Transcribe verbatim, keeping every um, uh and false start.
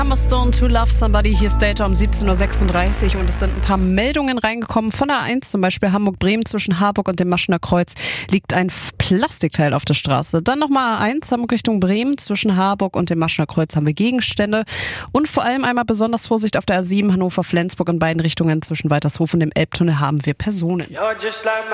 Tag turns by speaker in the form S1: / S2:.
S1: Emma Stone, To Love Somebody, hier ist Data um siebzehn Uhr sechsunddreißig und es sind ein paar Meldungen reingekommen von der A eins, zum Beispiel Hamburg-Bremen zwischen Harburg und dem Maschener Kreuz liegt ein Plastikteil auf der Straße. Dann nochmal A eins, Hamburg Richtung Bremen zwischen Harburg und dem Maschener Kreuz haben wir Gegenstände und vor allem einmal besonders Vorsicht auf der A sieben Hannover-Flensburg in beiden Richtungen zwischen Waltershof und dem Elbtunnel haben wir Personen.